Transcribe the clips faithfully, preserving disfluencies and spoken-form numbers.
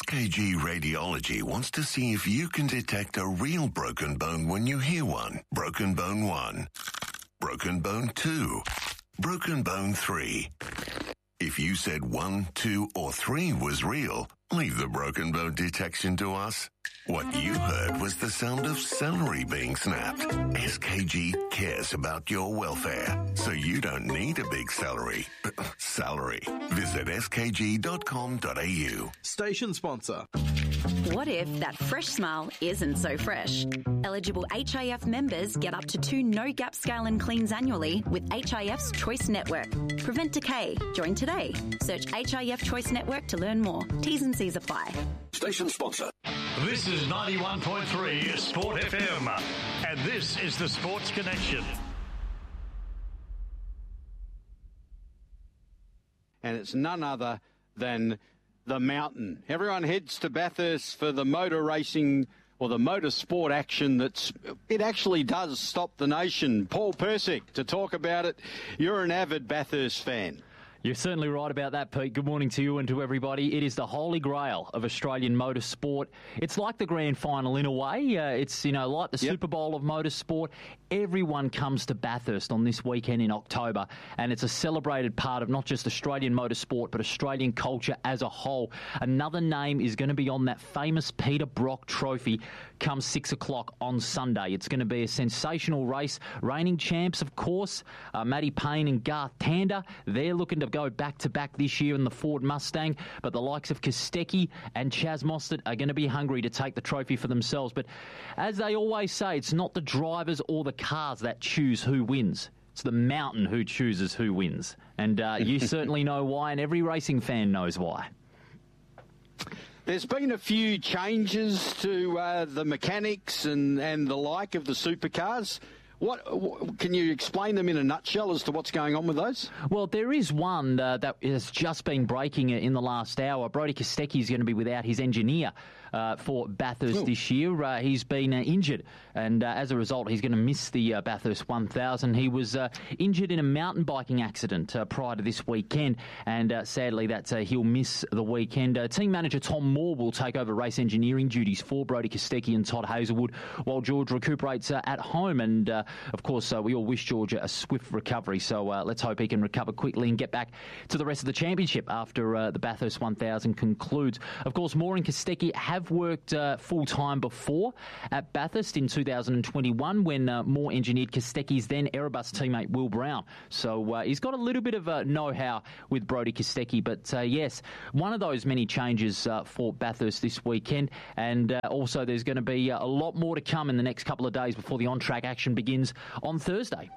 K G Radiology wants to see if you can detect a real broken bone when you hear one. Broken bone one. Broken bone two. Broken bone three. If you said one, two, or three was real, leave the broken bone detection to us. What you heard was the sound of celery being snapped. S K G cares about your welfare, so you don't need a big celery. Salary. Visit s k g dot com dot a u. Station sponsor. What if that fresh smile isn't so fresh? Eligible H I F members get up to two no-gap scale and cleans annually with H I F's Choice Network. Prevent decay. Join today. Search H I F Choice Network to learn more. T's and C's apply. Station sponsor. This is ninety-one point three Sport F M, and this is the Sports Connection. And it's none other than the Mountain. Everyone heads to Bathurst for the motor racing or the motorsport action that's, it actually does stop the nation. Paul Persick to talk about it. You're an avid Bathurst fan. You're certainly right about that, Pete. Good morning to you and to everybody. It is the holy grail of Australian motorsport. It's like the grand final in a way. Uh, it's, you know, like the yep. Super Bowl of motorsport. Everyone comes to Bathurst on this weekend in October, and it's a celebrated part of not just Australian motorsport, but Australian culture as a whole. Another name is going to be on that famous Peter Brock trophy come six o'clock on Sunday. It's going to be a sensational race. Reigning champs, of course, uh, Matty Payne and Garth Tander. They're looking to go back-to-back this year in the Ford Mustang, but the likes of Kostecki and Chaz Mostert are going to be hungry to take the trophy for themselves. But as they always say, it's not the drivers or the cars that choose who wins. It's the mountain who chooses who wins. And uh, you certainly know why, and every racing fan knows why. There's been a few changes to uh, the mechanics and, and the like of the supercars. What can you explain them in a nutshell as to what's going on with those? Well, there is one uh, that has just been breaking in the last hour. Brodie Kostecki is going to be without his engineer uh, for Bathurst Ooh. this year. Uh, he's been uh, injured, and uh, as a result, he's going to miss the uh, Bathurst one thousand. He was uh, injured in a mountain biking accident uh, prior to this weekend, and uh, sadly, that uh, he'll miss the weekend. Uh, team manager Tom Moore will take over race engineering duties for Brodie Kostecki and Todd Hazelwood, while George recuperates uh, at home. And uh, Of course, uh, we all wish George a swift recovery, so uh, let's hope he can recover quickly and get back to the rest of the championship after uh, the Bathurst one thousand concludes. Of course, Moore and Kostecki have worked uh, full-time before at Bathurst in two thousand twenty-one when uh, Moore engineered Kostecki's then Erebus teammate Will Brown. So uh, he's got a little bit of uh, know-how with Brodie Kostecki, but uh, yes, one of those many changes uh, for Bathurst this weekend, and uh, also there's going to be uh, a lot more to come in the next couple of days before the on-track action begins on Thursday.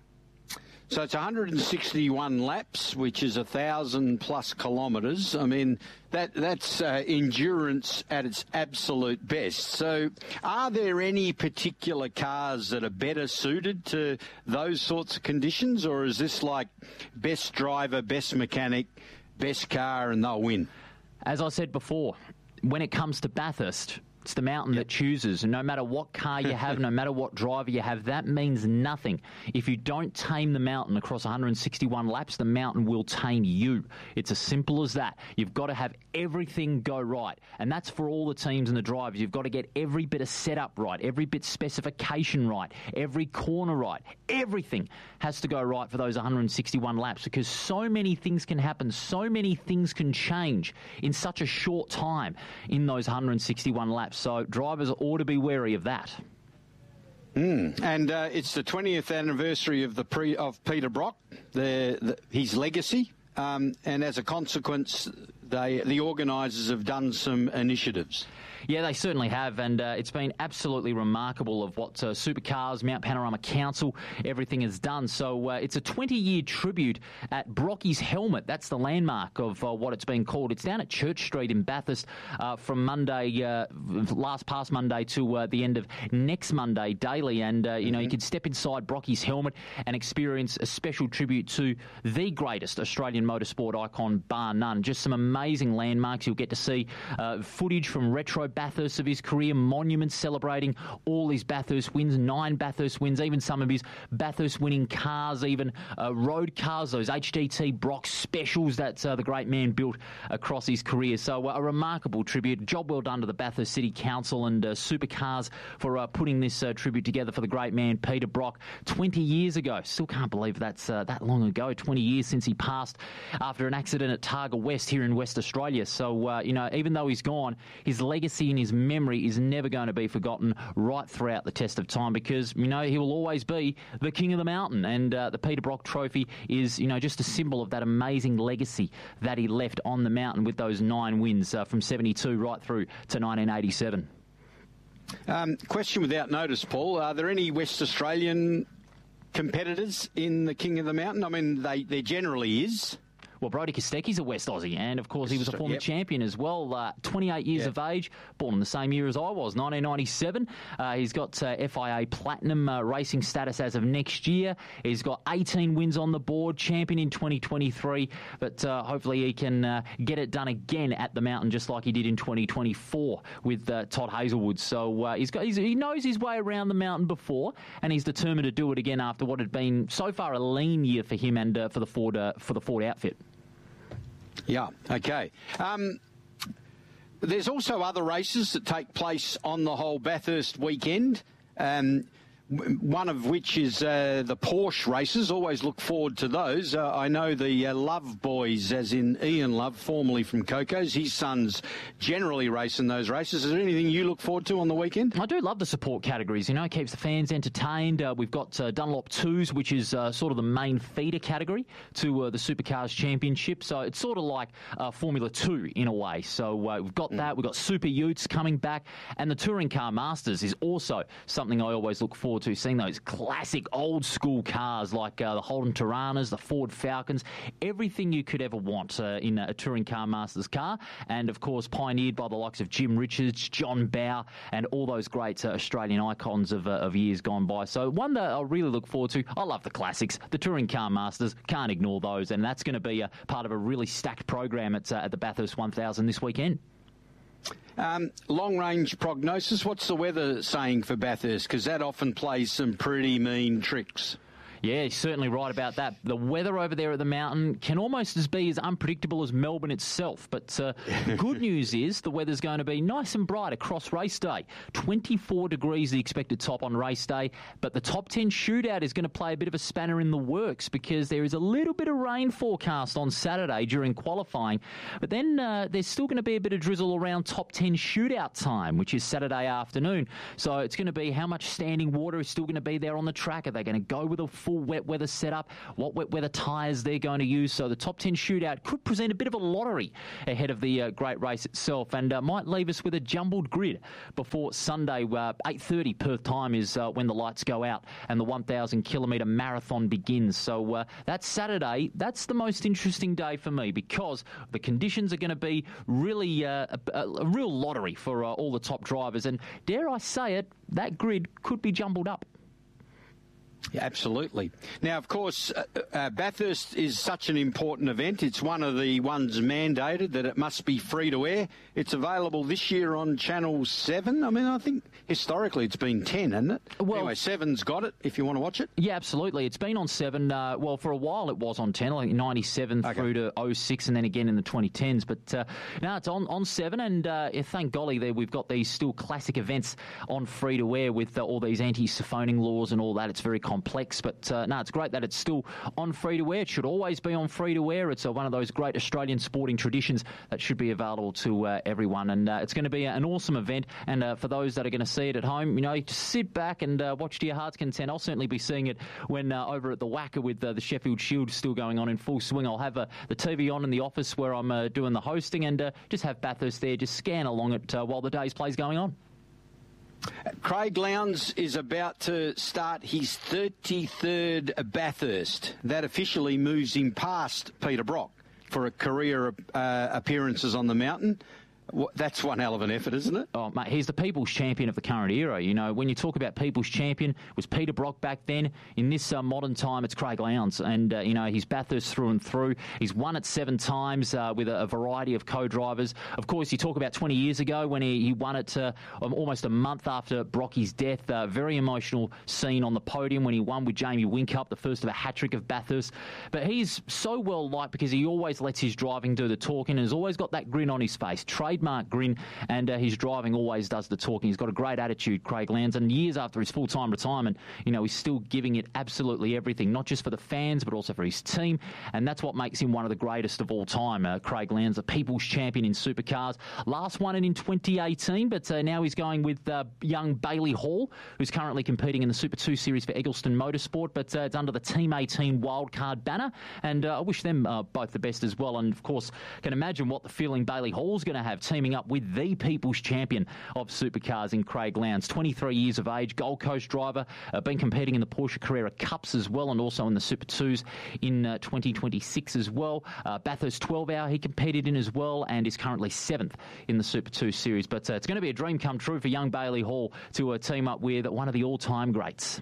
So it's one hundred sixty-one laps, which is one thousand plus kilometres. I mean, that that's uh, endurance at its absolute best. So are there any particular cars that are better suited to those sorts of conditions, or is this like best driver, best mechanic, best car, and they'll win? As I said before, when it comes to Bathurst, it's the mountain yep. that chooses. And no matter what car you have, no matter what driver you have, that means nothing. If you don't tame the mountain across one hundred sixty-one laps, the mountain will tame you. It's as simple as that. You've got to have everything go right. And that's for all the teams and the drivers. You've got to get every bit of setup right, every bit specification right, every corner right. Everything has to go right for those one hundred sixty-one laps, because so many things can happen, so many things can change in such a short time in those one hundred sixty-one laps. So drivers ought to be wary of that. Mm. And uh, it's the twentieth anniversary of the pre of Peter Brock, the, the, his legacy, um, and as a consequence, they the organisers have done some initiatives. Yeah, they certainly have, and uh, it's been absolutely remarkable of what uh, Supercars, Mount Panorama Council, everything has done. So uh, it's a twenty-year tribute at Brocky's Helmet. That's the landmark of uh, what it's been called. It's down at Church Street in Bathurst uh, from Monday, uh, last past Monday to uh, the end of next Monday daily. And, uh, you mm-hmm. know, you can step inside Brocky's Helmet and experience a special tribute to the greatest Australian motorsport icon, bar none. Just some amazing landmarks. You'll get to see uh, footage from retro Bathurst of his career, monuments celebrating all his Bathurst wins, nine Bathurst wins, even some of his Bathurst winning cars, even uh, road cars, those H D T Brock specials that uh, the great man built across his career. So uh, a remarkable tribute. Job well done to the Bathurst City Council and uh, Supercars for uh, putting this uh, tribute together for the great man Peter Brock twenty years ago. Still can't believe that's uh, that long ago, twenty years since he passed after an accident at Targa West here in West Australia. So, uh, you know, even though he's gone, his legacy and his memory is never going to be forgotten right throughout the test of time, because, you know, he will always be the king of the mountain. And uh, the Peter Brock Trophy is, you know, just a symbol of that amazing legacy that he left on the mountain with those nine wins uh, from seventy-two right through to nineteen eighty-seven. Um, question without notice, Paul. Are there any West Australian competitors in the King of the Mountain? I mean, they, there generally is. Well, Brodie Kostecki's a West Aussie, and of course he was a former yep. champion as well. Uh, twenty-eight years yep. of age, born in the same year as I was, nineteen ninety-seven. Uh, he's got uh, F I A Platinum uh, racing status as of next year. He's got eighteen wins on the board, champion in twenty twenty-three, but uh, hopefully he can uh, get it done again at the mountain, just like he did in twenty twenty-four with uh, Todd Hazelwood. So uh, he's got he's, he knows his way around the mountain before, and he's determined to do it again after what had been so far a lean year for him and uh, for the Ford uh, for the Ford outfit. Yeah, okay. Um, there's also other races that take place on the whole Bathurst weekend, um, one of which is uh, the Porsche races. Always look forward to those. Uh, I know the uh, Love boys, as in Ian Love, formerly from Coco's, his sons generally race in those races. Is there anything you look forward to on the weekend? I do love the support categories. You know, it keeps the fans entertained. Uh, we've got uh, Dunlop twos, which is uh, sort of the main feeder category to uh, the Supercars Championship. So it's sort of like uh, Formula two in a way. So uh, we've got mm. that. We've got Super Utes coming back. And the Touring Car Masters is also something I always look forward to, seeing those classic old school cars like uh, the Holden Tiranas, the Ford Falcons, everything you could ever want uh, in a Touring Car Masters car, and of course pioneered by the likes of Jim Richards, John Bowe, and all those great uh, Australian icons of, uh, of years gone by. So one that I really look forward to. I love the classics, the Touring Car Masters, can't ignore those, and that's going to be a part of a really stacked program at, uh, at the Bathurst one thousand this weekend. Um, long-range prognosis, what's the weather saying for Bathurst? Because that often plays some pretty mean tricks. Yeah, he's certainly right about that. The weather over there at the mountain can almost as be as unpredictable as Melbourne itself. But uh, the good news is the weather's going to be nice and bright across race day. twenty-four degrees the expected top on race day. But the top ten shootout is going to play a bit of a spanner in the works, because there is a little bit of rain forecast on Saturday during qualifying. But then uh, there's still going to be a bit of drizzle around top ten shootout time, which is Saturday afternoon. So it's going to be how much standing water is still going to be there on the track. Are they going to go with a full wet weather setup, what wet weather tyres they're going to use? So the top ten shootout could present a bit of a lottery ahead of the uh, great race itself, and uh, might leave us with a jumbled grid before Sunday. uh, eight thirty Perth time is uh, when the lights go out and the one thousand kilometre marathon begins. So uh, that's Saturday. That's the most interesting day for me, because the conditions are going to be really uh, a, a real lottery for uh, all the top drivers, and dare I say it, that grid could be jumbled up. Yeah, absolutely. Now, of course, uh, uh, Bathurst is such an important event. It's one of the ones mandated that it must be free to air. It's available this year on Channel seven. I mean, I think historically it's been ten, hasn't it? Well, anyway, seven's got it if you want to watch it. Yeah, absolutely. It's been on seven. Uh, well, for a while it was on ten, like ninety-seven okay. through to oh six, and then again in the twenty tens. But uh, now it's on, on seven, and uh, yeah, thank golly there we've got these still classic events on free to air with uh, all these anti-siphoning laws and all that. It's very complex, but uh, no, it's great that it's still on free to air. It should always be on free to air. It's uh, one of those great Australian sporting traditions that should be available to uh, everyone, and uh, it's going to be an awesome event. And uh, for those that are going to see it at home, you know, just sit back and uh, watch to your heart's content. I'll certainly be seeing it when uh, over at the Wacker with uh, the Sheffield Shield still going on in full swing. I'll have uh, the T V on in the office where I'm uh, doing the hosting, and uh, just have Bathurst there, just scan along it uh, while the day's play's going on. Craig Lowndes is about to start his thirty-third Bathurst. That officially moves him past Peter Brock for a career uh, appearances on the mountain. Well, that's one hell of an effort, isn't it? Oh, mate, he's the people's champion of the current era. You know, when you talk about people's champion, it was Peter Brock back then. In this uh, modern time, it's Craig Lowndes. And, uh, you know, he's Bathurst through and through. He's won it seven times uh, with a, a variety of co-drivers. Of course, you talk about twenty years ago when he, he won it uh, almost a month after Brocky's death. Uh, very emotional scene on the podium when he won with Jamie Whincup, the first of a hat-trick of Bathurst. But he's so well-liked because he always lets his driving do the talking and has always got that grin on his face. Trademark grin, and uh, his driving always does the talking. He's got a great attitude, Craig Lowndes, and years after his full-time retirement, you know, he's still giving it absolutely everything, not just for the fans, but also for his team, and that's what makes him one of the greatest of all time. Uh, Craig Lowndes, the people's champion in supercars. Last won it in twenty eighteen, but uh, now he's going with uh, young Bailey Hall, who's currently competing in the Super two Series for Eggleston Motorsport, but uh, it's under the Team eighteen wildcard banner, and uh, I wish them uh, both the best as well, and of course, can imagine what the feeling Bailey Hall's going to have teaming up with the people's champion of supercars in Craig Lowndes. twenty-three years of age, Gold Coast driver, uh, been competing in the Porsche Carrera Cups as well, and also in the Super twos in uh, twenty twenty-six as well. Uh, Bathurst twelve hour he competed in as well, and is currently seventh in the Super two Series. But uh, it's going to be a dream come true for young Bailey Hall to uh, team up with one of the all-time greats.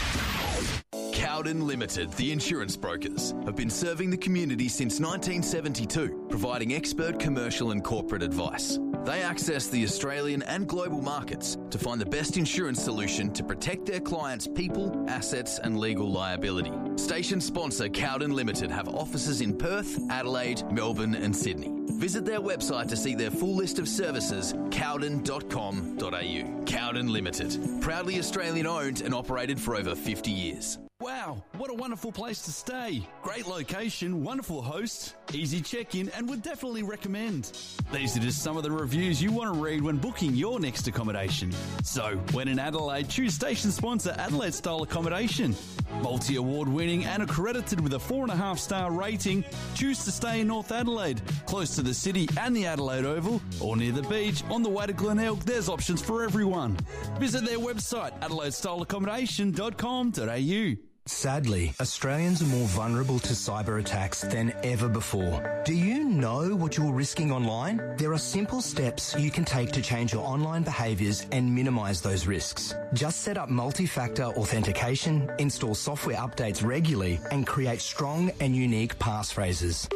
Cowden Limited, the insurance brokers, have been serving the community since nineteen seventy-two, providing expert commercial and corporate advice. They access the Australian and global markets to find the best insurance solution to protect their clients' people, assets and legal liability. Station sponsor Cowden Limited have offices in Perth, Adelaide, Melbourne and Sydney. Visit their website to see their full list of services, cowden dot com dot a u. Cowden Limited, proudly Australian owned and operated for over fifty years. Wow, what a wonderful place to stay. Great location, wonderful hosts, easy check-in, and would definitely recommend. These are just some of the reviews you want to read when booking your next accommodation. So, when in Adelaide, choose station sponsor Adelaide Style Accommodation. Multi-award winning and accredited with a four and a half star rating, choose to stay in North Adelaide, close to the city and the Adelaide Oval, or near the beach on the way to Glenelg. There's options for everyone. Visit their website, adelaide style accommodation dot com dot a u. Sadly, Australians are more vulnerable to cyber attacks than ever before. Do you know what you're risking online? There are simple steps you can take to change your online behaviours and minimise those risks. Just set up multi-factor authentication, install software updates regularly, and create strong and unique passphrases.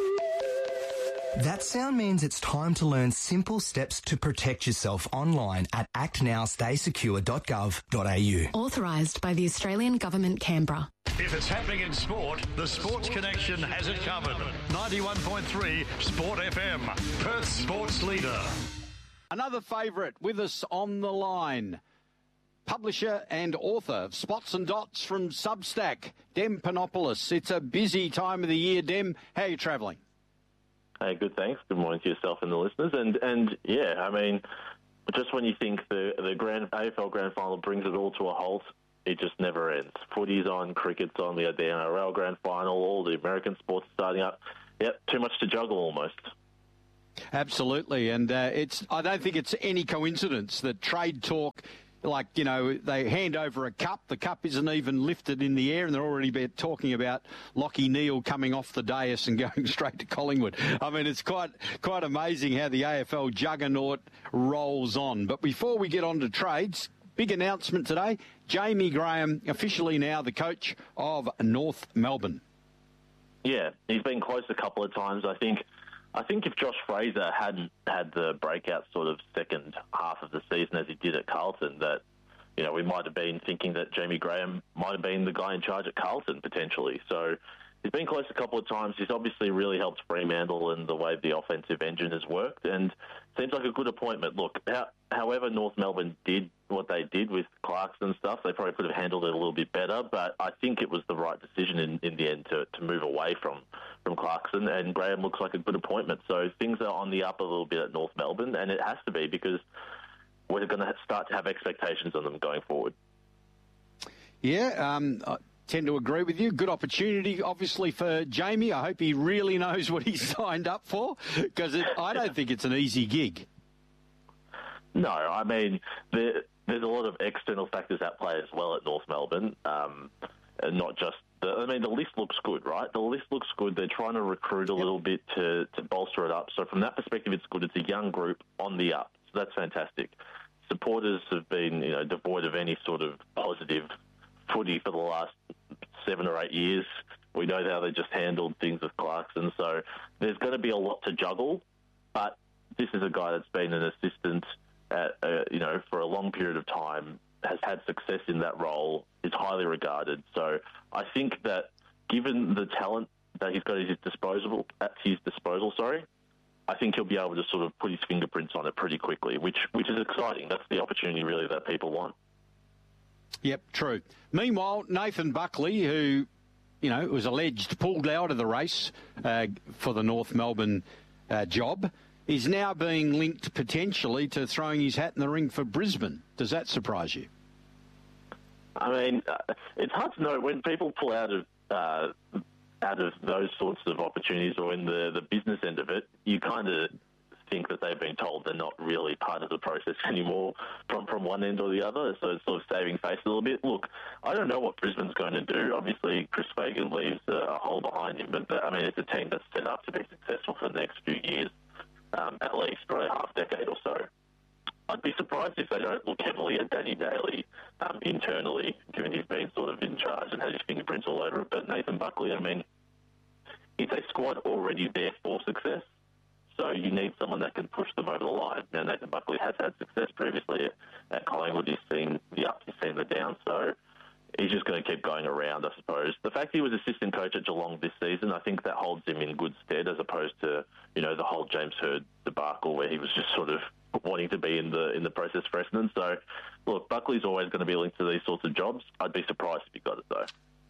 That sound means it's time to learn simple steps to protect yourself online at act now stay secure dot gov dot a u. Authorised by the Australian Government, Canberra. If it's happening in sport, the Sports Connection has it covered. ninety-one point three Sport F M, Perth's sports leader. Another favourite with us on the line. Publisher and author of Spots and Dots from Substack, Dem Panopoulos. It's a busy time of the year, Dem. How are you travelling? Hey, good, thanks. Good morning to yourself and the listeners. And, and yeah, I mean, just when you think the, the grand A F L Grand Final brings it all to a halt, it just never ends. Footy's on, cricket's on, we had the N R L Grand Final, all the American sports starting up. Yep, too much to juggle almost. Absolutely, and uh, it's. I don't think it's any coincidence that trade talk, like, you know, they hand over a cup, the cup isn't even lifted in the air, and they're already be talking about Lachie Neale coming off the dais and going straight to Collingwood. I mean, it's quite quite amazing how the A F L juggernaut rolls on. But before we get on to trades, big announcement today, Jamie Graham officially now the coach of North Melbourne. Yeah, he's been close a couple of times. I think I think if Josh Fraser hadn't had the breakout sort of second half of the season as he did at Carlton, that, you know, we might have been thinking that Jamie Graham might have been the guy in charge at Carlton potentially. So he's been close a couple of times. He's obviously really helped Fremantle and the way the offensive engine has worked, and seems like a good appointment. Look, how, however North Melbourne did what they did with Clarkson and stuff, they probably could have handled it a little bit better, but I think it was the right decision in, in the end to, to move away from, from Clarkson, and Graham looks like a good appointment. So things are on the up a little bit at North Melbourne, and it has to be because we're going to start to have expectations on them going forward. Yeah, um... I- tend to agree with you. Good opportunity, obviously, for Jamie. I hope he really knows what he's signed up for, because I don't think it's an easy gig. No, I mean, there, there's a lot of external factors at play as well at North Melbourne, um, and not just The, I mean, the list looks good, right? The list looks good. They're trying to recruit a yep. little bit to, to bolster it up. So from that perspective, it's good. It's a young group on the up. So that's fantastic. Supporters have been, you know, devoid of any sort of positive footy for the last seven or eight years. We know how they just handled things with Clarkson. So there's going to be a lot to juggle. But this is a guy that's been an assistant, at, uh, you know, for a long period of time, has had success in that role, is highly regarded. So I think that given the talent that he's got at his disposal, at his disposal, sorry, I think he'll be able to sort of put his fingerprints on it pretty quickly, which which is exciting. That's the opportunity really that people want. Yep, true. Meanwhile, Nathan Buckley, who, you know, was alleged pulled out of the race uh, for the North Melbourne uh, job, is now being linked potentially to throwing his hat in the ring for Brisbane. Does that surprise you? I mean, uh, it's hard to know when people pull out of uh, out of those sorts of opportunities or in the, the business end of it. You kind of think that they've been told they're not really part of the process anymore from, from one end or the other, so it's sort of saving face a little bit. Look, I don't know what Brisbane's going to do. Obviously, Chris Fagan leaves a hole behind him, but, I mean, it's a team that's set up to be successful for the next few years, um, at least for a half decade or so. I'd be surprised if they don't look heavily at Danny Daly um, internally, given he's been sort of in charge and has his fingerprints all over it. But Nathan Buckley, I mean, it's a squad already there for success. So you need someone that can push them over the line. Now, Nathan Buckley has had success previously at, at Collingwood. He's seen the ups, he's seen the downs. So he's just going to keep going around, I suppose. The fact he was assistant coach at Geelong this season, I think that holds him in good stead, as opposed to, you know, the whole James Hird debacle where he was just sort of wanting to be in the in the process for Essendon. So, look, Buckley's always going to be linked to these sorts of jobs. I'd be surprised if he got it, though.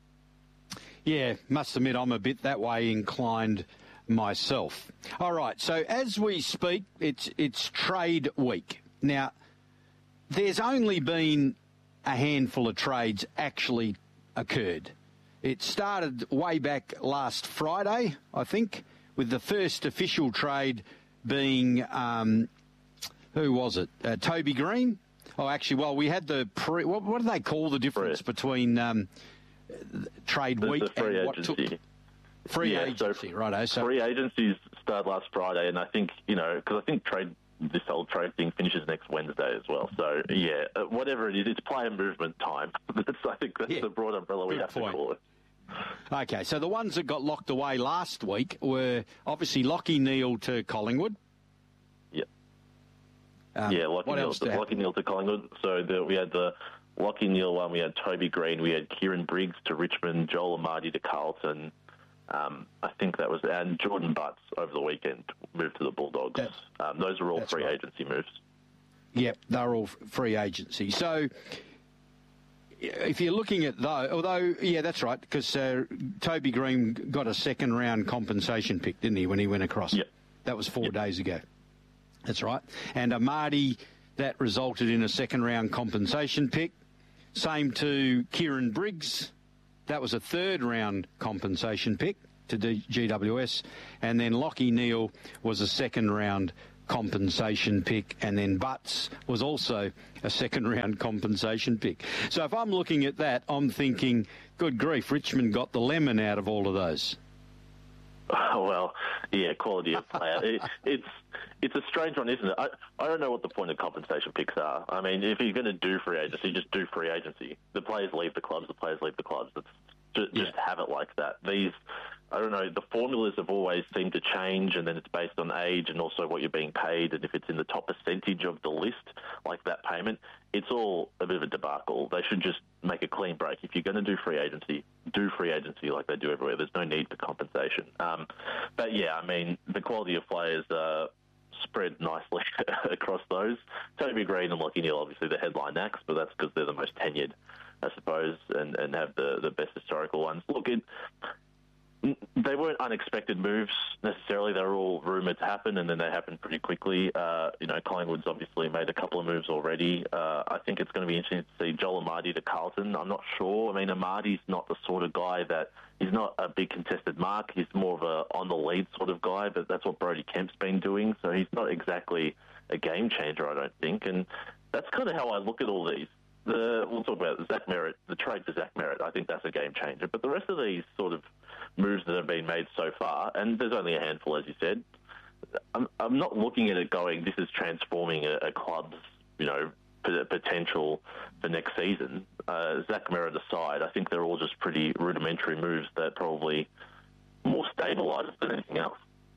Yeah, must admit I'm a bit that way inclined myself. All right, so as we speak, it's it's trade week. Now, there's only been a handful of trades actually occurred. It started way back last Friday, I think, with the first official trade being, um, who was it? Uh, Toby Green? Oh, actually, well, we had the pre, what, what do they call the difference free. between um, trade the, week the free and what agency. took... Free yeah, agency, so righto. So free agencies start last Friday, and I think, you know, because I think trade this whole trade thing finishes next Wednesday as well. So, yeah, whatever it is, it's player movement time. That's, I think that's yeah. the broad umbrella we Good have point. to call it. Okay, so the ones that got locked away last week were obviously Lachie Neale to Collingwood. Yeah. Um, yeah, Lachie Neale, to, Lachie Neale to Collingwood. So the, we had the Lachie Neale one, we had Toby Green, we had Kieran Briggs to Richmond, Joel Amartey to Carlton. Um, I think that was, and Jordan Butts over the weekend moved to the Bulldogs. Um, those are all free right. agency moves. Yep, they're all free agency. So if you're looking at those, although, yeah, that's right, because uh, Toby Green got a second round compensation pick, didn't he, when he went across? Yep. That was four yep. days ago. That's right. And Amartey, that resulted in a second round compensation pick. Same to Kieran Briggs. That was a third round compensation pick to G W S. And then Lachie Neale was a second round compensation pick. And then Butts was also a second round compensation pick. So if I'm looking at that, I'm thinking, good grief, Richmond got the lemon out of all of those. Oh, well, yeah, quality of player. it, it's it's a strange one, isn't it? I, I don't know what the point of compensation picks are. I mean, if you're going to do free agency, just do free agency. The players leave the clubs, the players leave the clubs. It's, just, just yeah. have it like that. These, I don't know, the formulas have always seemed to change, and then it's based on age and also what you're being paid, and if it's in the top percentage of the list, like that payment, it's all a bit of a debacle. They should just make a clean break. If you're going to do free agency, do free agency like they do everywhere. There's no need for compensation. Um, but, yeah, I mean, the quality of players uh, spread nicely across those. Toby Green and Lachie Neale, obviously, the headline acts, but that's because they're the most tenured, I suppose, and, and have the, the best historical ones. Look, it... They weren't unexpected moves necessarily. They were all rumoured to happen, and then they happened pretty quickly. Uh, you know, Collingwood's obviously made a couple of moves already. Uh, I think it's going to be interesting to see Joel Amartey to Carlton. I'm not sure. I mean, Amartey's not the sort of guy that... He's not a big contested mark. He's more of a on-the-lead sort of guy, but that's what Brody Kemp's been doing. So he's not exactly a game changer, I don't think. And that's kind of how I look at all these. the we'll talk about Zach Merrett, the trade for Zach Merrett. I think that's a game changer. But the rest of these sort of moves that have been made so far, and there's only a handful, as you said, I'm, I'm not looking at it going, this is transforming a, a club's, you know, p- potential for next season. Uh, Zach Merrett aside, I think they're all just pretty rudimentary moves that probably more stabilise than anything else.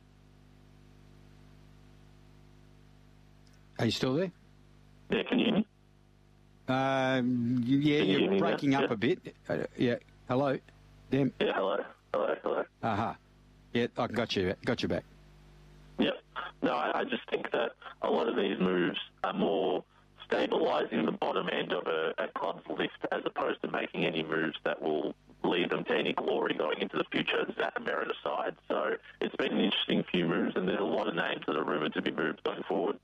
Are you still there? Yeah, can you hear me? Um, yeah, Can you you're hear me breaking now? up Yeah. a bit. Uh, yeah, hello? Damn. Yeah, hello, hello, hello. Uh-huh. Yeah, I got you, got you back. Yep. No, I, I just think that a lot of these moves are more stabilising the bottom end of a, a club's list as opposed to making any moves that will lead them to any glory going into the future, Zach Merrett aside. So it's been an interesting few moves, and there's a lot of names that are rumoured to be moved going forward.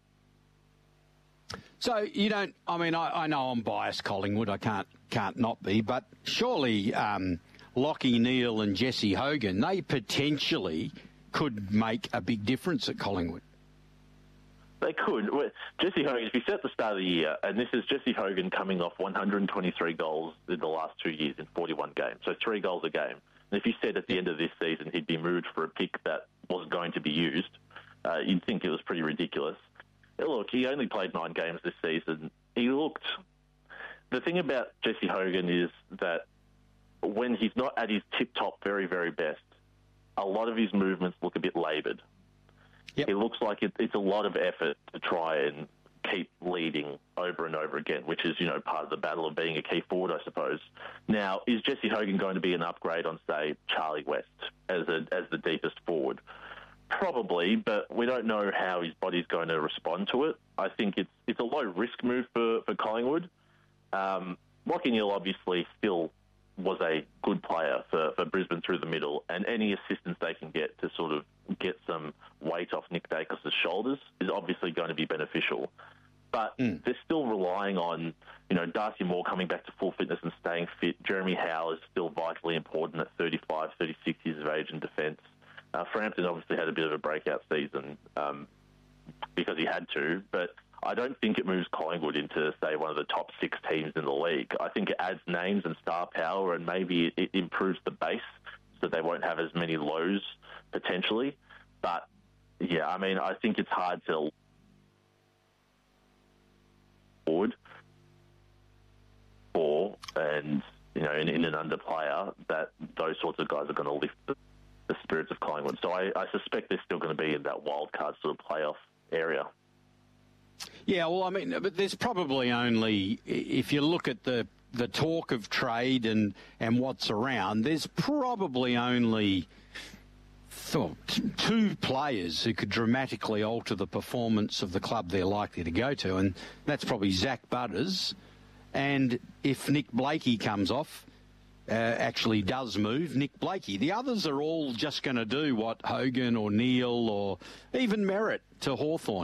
So you don't, I mean, I, I know I'm biased, Collingwood, I can't can't not be, but surely um, Lachie Neale and Jesse Hogan, they potentially could make a big difference at Collingwood. They could. Well, Jesse Hogan, if you set the start of the year, and this is Jesse Hogan coming off one hundred twenty-three goals in the last two years in forty-one games, so three goals a game. And if you said at the end of this season he'd be moved for a pick that wasn't going to be used, uh, you'd think it was pretty ridiculous. Look, he only played nine games this season. He looked... The thing about Jesse Hogan is that when he's not at his tip-top very, very best, a lot of his movements look a bit laboured. Yep. It looks like it, it's a lot of effort to try and keep leading over and over again, which is, you know, part of the battle of being a key forward, I suppose. Now, is Jesse Hogan going to be an upgrade on, say, Charlie West as a, as the deepest forward? Probably, but we don't know how his body's going to respond to it. I think it's it's a low-risk move for, for Collingwood. Um, Lachie Neale obviously still was a good player for, for Brisbane through the middle, and any assistance they can get to sort of get some weight off Nick Dacos' shoulders is obviously going to be beneficial. But mm. they're still relying on, you know, Darcy Moore coming back to full fitness and staying fit. Jeremy Howe is still vitally important at thirty-five, thirty-six years of age in defence. Uh, Frampton obviously had a bit of a breakout season um, because he had to, but I don't think it moves Collingwood into, say, one of the top six teams in the league. I think it adds names and star power, and maybe it, it improves the base so they won't have as many lows potentially. But, yeah, I mean, I think it's hard to forward for, and, you know, in, in an under player, that those sorts of guys are going to lift the the spirits of Collingwood. So I, I suspect they're still going to be in that wild card sort of playoff area. Yeah, well, I mean, but there's probably only, if you look at the, the talk of trade and, and what's around, there's probably only oh, two players who could dramatically alter the performance of the club they're likely to go to, and that's probably Zach Butters. And if Nick Blakey comes off, Uh, actually does move, Nick Blakey. The others are all just going to do what Hogan or Neale or even Merrett to Hawthorn